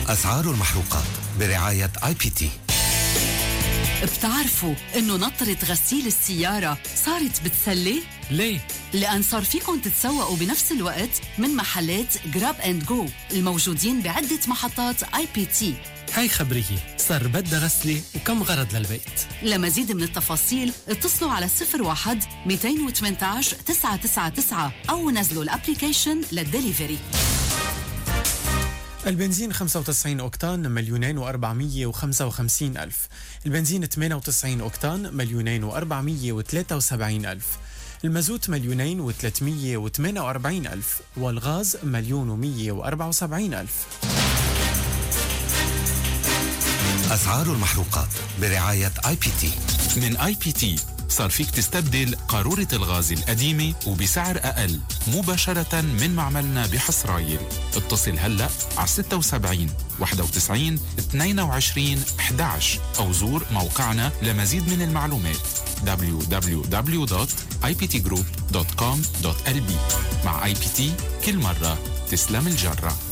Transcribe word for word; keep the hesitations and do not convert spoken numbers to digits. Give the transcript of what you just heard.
أسعار المحروقات برعاية آي بي تي. بتعرفوا إنه نطرة غسيل السيارة صارت بتسلي؟ ليه؟ لأن صار فيكن تتسوقوا بنفس الوقت من محلات جراب اند جو الموجودين بعدة محطات آي بي تي. هاي خبرية، صار بدها غسلة وكم غرض للبيت. لمزيد من التفاصيل اتصلوا على صفر واحد مئتين وثمانية عشر تسعة تسعة تسعة أو نزلوا الابليكيشن للدليفري. البنزين خمسة وتسعين أوكتان مليونين وأربعمية وخمسة وخمسين ألف. البنزين ثمانية وتسعين أوكتان مليونين وأربعمية وثلاثة وسبعين ألف. المازوت مليونين وثلاثمية وثمانية وأربعين ألف. والغاز مليون ومية وأربعة وسبعين ألف. أسعار المحروقات برعاية آي بي تي. من آي بي تي صار فيك تستبدل قارورة الغاز القديمة وبسعر أقل مباشرة من معملنا بحصرايل. اتصل هلأ على ستة وسبعين واحد وتسعين اثنين وعشرين أحد عشر أو زور موقعنا لمزيد من المعلومات دبليو دبليو دبليو دوت آي بي تي جروب دوت كوم دوت إل بي. مع آي بي تي كل مرة تسلم الجرة.